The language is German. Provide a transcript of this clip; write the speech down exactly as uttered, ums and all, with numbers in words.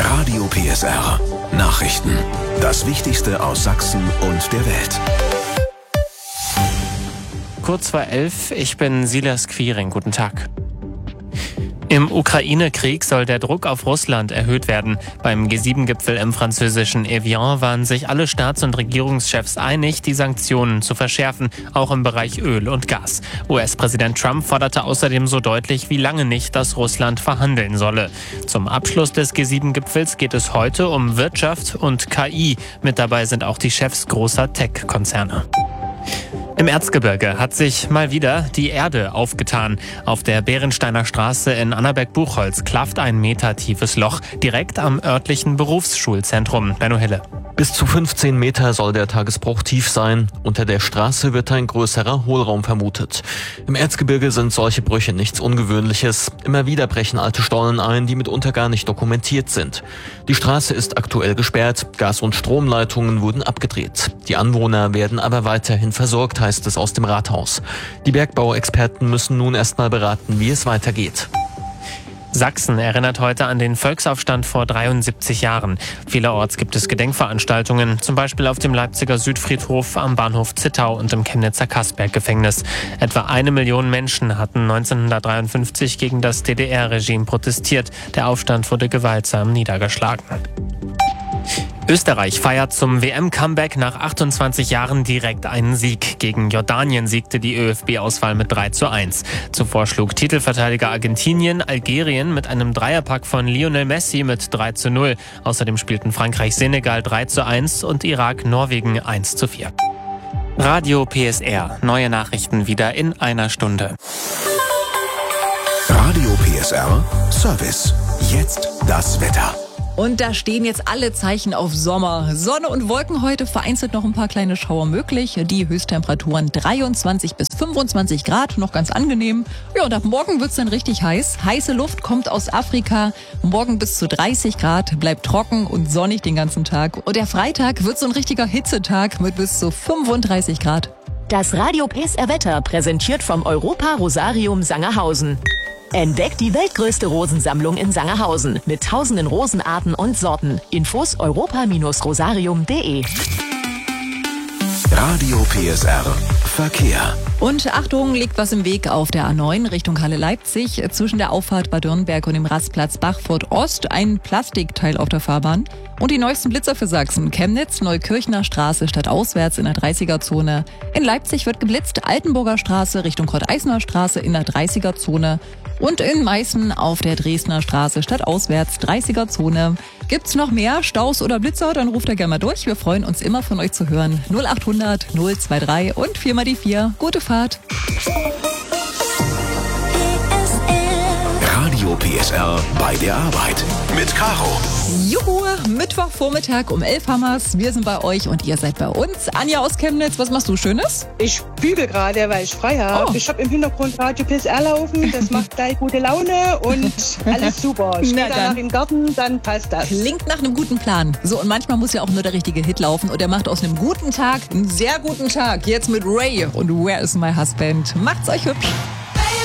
Radio P S R. Nachrichten. Das Wichtigste aus Sachsen und der Welt. Kurz vor elf, ich bin Silas Quiring. Guten Tag. Im Ukraine-Krieg soll der Druck auf Russland erhöht werden. Beim G sieben Gipfel im französischen Evian waren sich alle Staats- und Regierungschefs einig, die Sanktionen zu verschärfen, auch im Bereich Öl und Gas. U S-Präsident Trump forderte außerdem so deutlich wie lange nicht, dass Russland verhandeln solle. Zum Abschluss des G sieben Gipfels geht es heute um Wirtschaft und K I. Mit dabei sind auch die Chefs großer Tech-Konzerne. Im Erzgebirge hat sich mal wieder die Erde aufgetan. Auf der Bärensteiner Straße in Annaberg-Buchholz klafft ein metertiefes Loch, direkt am örtlichen Berufsschulzentrum. Benno Hille. Bis zu fünfzehn Meter soll der Tagesbruch tief sein. Unter der Straße wird ein größerer Hohlraum vermutet. Im Erzgebirge sind solche Brüche nichts Ungewöhnliches. Immer wieder brechen alte Stollen ein, die mitunter gar nicht dokumentiert sind. Die Straße ist aktuell gesperrt. Gas- und Stromleitungen wurden abgedreht. Die Anwohner werden aber weiterhin versorgt, heißt es aus dem Rathaus. Die Bergbauexperten müssen nun erstmal beraten, wie es weitergeht. Sachsen erinnert heute an den Volksaufstand vor dreiundsiebzig Jahren. Vielerorts gibt es Gedenkveranstaltungen, zum Beispiel auf dem Leipziger Südfriedhof, am Bahnhof Zittau und im Chemnitzer Kassberg-Gefängnis. Etwa eine Million Menschen hatten neunzehnhundertdreiundfünfzig gegen das D D R-Regime protestiert. Der Aufstand wurde gewaltsam niedergeschlagen. Österreich feiert zum W M-Comeback nach achtundzwanzig Jahren direkt einen Sieg. Gegen Jordanien siegte die ÖFB-Auswahl mit drei zu eins. Zuvor schlug Titelverteidiger Argentinien Algerien mit einem Dreierpack von Lionel Messi mit drei zu null. Außerdem spielten Frankreich-Senegal drei zu eins und Irak-Norwegen eins zu vier. Radio P S R. Neue Nachrichten wieder in einer Stunde. Radio P S R Service. Jetzt das Wetter. Und da stehen jetzt alle Zeichen auf Sommer. Sonne und Wolken heute, vereinzelt noch ein paar kleine Schauer möglich. Die Höchsttemperaturen dreiundzwanzig bis fünfundzwanzig Grad, noch ganz angenehm. Ja, und ab morgen wird's dann richtig heiß. Heiße Luft kommt aus Afrika. Morgen bis zu dreißig Grad, bleibt trocken und sonnig den ganzen Tag. Und der Freitag wird so ein richtiger Hitzetag mit bis zu fünfunddreißig Grad. Das Radio P S R Wetter präsentiert vom Europa Rosarium Sangerhausen. Entdeckt die weltgrößte Rosensammlung in Sangerhausen mit tausenden Rosenarten und Sorten. Infos europa Bindestrich rosarium punkt de. Radio P S R Verkehr. Und Achtung, liegt was im Weg auf der A neun Richtung Halle Leipzig. Zwischen der Auffahrt Bad Dürnberg und dem Rastplatz Bachfurt Ost ein Plastikteil auf der Fahrbahn. Und die neuesten Blitzer für Sachsen. Chemnitz, Neukirchner Straße stadtauswärts in der dreißiger-Zone. In Leipzig wird geblitzt, Altenburger Straße Richtung Kurt-Eisner Straße in der dreißiger-Zone. Und in Meißen auf der Dresdner Straße stadtauswärts dreißiger-Zone. Gibt's noch mehr Staus oder Blitzer, dann ruft er gerne mal durch. Wir freuen uns immer von euch zu hören. null achthundert null drei und vier mal die vier. Gute Fahrt. Radio P S R bei der Arbeit mit Caro. Juhu, Mittwochvormittag um elf haben wir's. Wir sind bei euch und ihr seid bei uns. Anja aus Chemnitz, was machst du Schönes? Ich bügel gerade, weil ich frei habe. Oh. Ich habe im Hintergrund Radio P S R laufen. Das macht gleich gute Laune und alles super. Ich stehe danach im Garten, dann passt das. Klingt nach einem guten Plan. So, und manchmal muss ja auch nur der richtige Hit laufen und der macht aus einem guten Tag einen sehr guten Tag. Jetzt mit Ray und Where is my husband? Macht's euch hübsch.